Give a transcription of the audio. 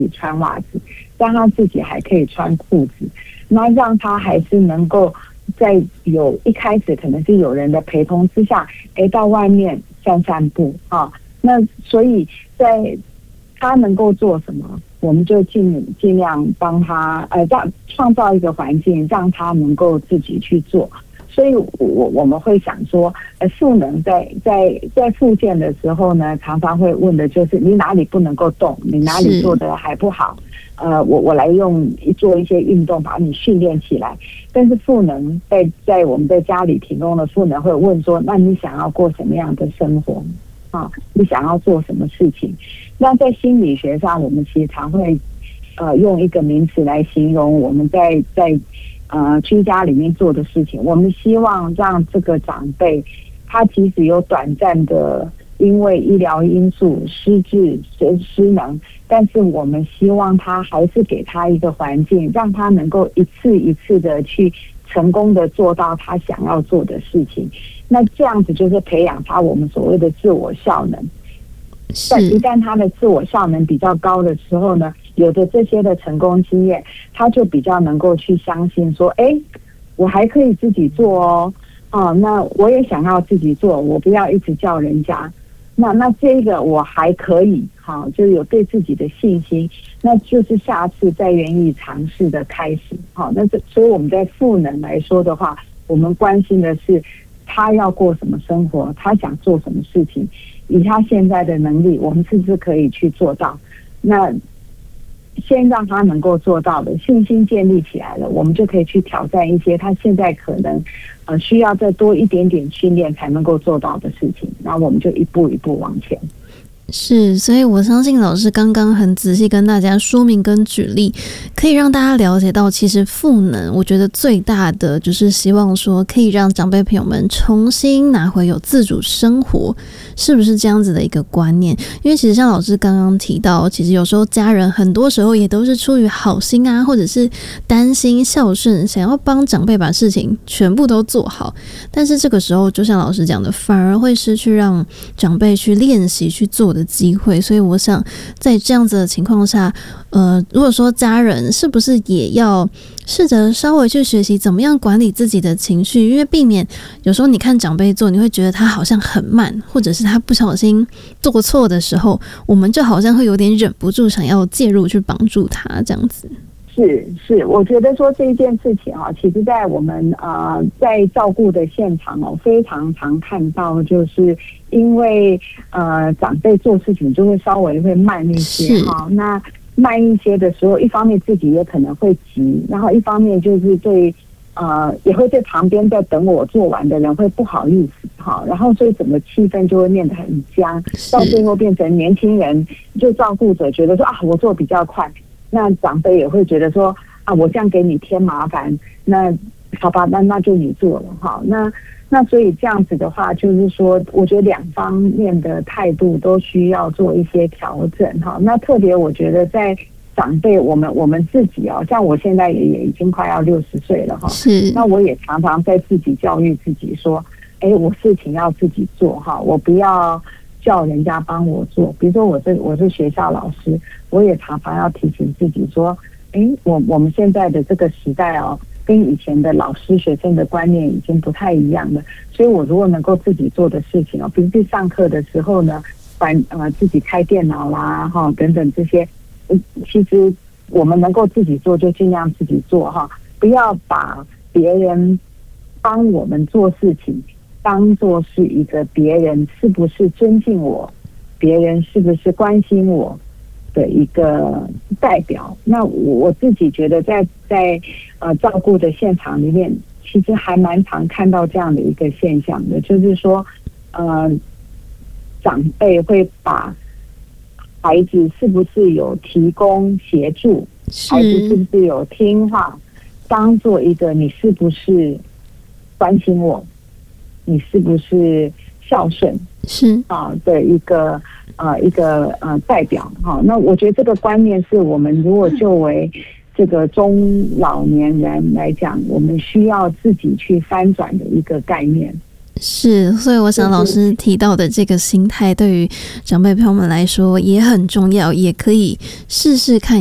穿袜子，让他自己还可以穿裤子，那让他还是能够在一开始可能是有人的陪同之下，到外面散散步啊。那所以在他能够做什么，我们就尽量帮他创造一个环境，让他能够自己去做。所以我们会想说，赋能在复健的时候呢，常常会问的就是你哪里不能够动，你哪里做的还不好，我来做一些运动把你训练起来。但是赋能在我们在家里提供的赋能会问说，那你想要过什么样的生活啊？你想要做什么事情？那在心理学上，我们其实常会用一个名词来形容我们在居家里面做的事情。我们希望让这个长辈，他即使有短暂的因为医疗因素失智失能，但是我们希望他还是给他一个环境，让他能够一次一次的去成功的做到他想要做的事情。那这样子就是培养他我们所谓的自我效能。但一旦他的自我效能比较高的时候呢，有的这些的成功经验，他就比较能够去相信说，我还可以自己做哦，那我也想要自己做，我不要一直叫人家。那这个我还可以，就有对自己的信心，那就是下次再愿意尝试的开始。所以我们在赋能来说的话，我们关心的是他要过什么生活，他想做什么事情，以他现在的能力，我们是不是可以去做到？那先让他能够做到的信心建立起来了，我们就可以去挑战一些他现在可能需要再多一点点训练才能够做到的事情，然后我们就一步一步往前。 是，所以我相信老师刚刚很仔细跟大家说明跟举例，可以让大家了解到，其实赋能我觉得最大的就是希望说可以让长辈朋友们重新拿回有自主生活，是不是这样子的一个观念？因为其实像老师刚刚提到，其实有时候家人很多时候也都是出于好心啊，或者是担心孝顺，想要帮长辈把事情全部都做好，但是这个时候就像老师讲的，反而会失去让长辈去练习去做的机会。所以我想在这样子的情况下，如果说家人是不是也要试着稍微去学习怎么样管理自己的情绪，因为避免有时候你看长辈做，你会觉得他好像很慢，或者是他不小心做错的时候，我们就好像会有点忍不住想要介入去帮助他这样子。 是，我觉得说这一件事情其实在我们在照顾的现场非常常看到，就是因为长辈做事情就会稍微会慢一些那慢一些的时候，一方面自己也可能会急，然后一方面就是也会对旁边在等我做完的人会不好意思然后所以整个气氛就会变得很僵，到最后变成年轻人就照顾者觉得说我做比较快，那长辈也会觉得说我这样给你添麻烦，那好吧，那就你做了那所以这样子的话，就是说我觉得两方面的态度都需要做一些调整那特别我觉得在长辈我们自己像我现在也已经快要60岁了是， 那我也常常在自己教育自己说，我事情要自己做我不要叫人家帮我做。比如说我是学校老师，我也常常要提醒自己说，我们现在的这个时代跟以前的老师学生的观念已经不太一样了，所以我如果能够自己做的事情比如去上课的时候呢，自己开电脑啦等等这些，其实我们能够自己做就尽量自己做不要把别人帮我们做事情当作是一个别人是不是尊敬我，别人是不是关心我的一个代表。那我自己觉得在照顾的现场里面，其实还蛮常看到这样的一个现象的，就是说长辈会把孩子是不是有提供协助，孩子是不是有听话，当做一个你是不是关心我，你是不是孝顺的一个代表那我觉得这个观念是我们如果作为这个中老年人来讲，我们需要自己去翻转的一个概念。 是，所以我想老师提到的这个心态对于长辈朋友们来说也很重要，也可以试试看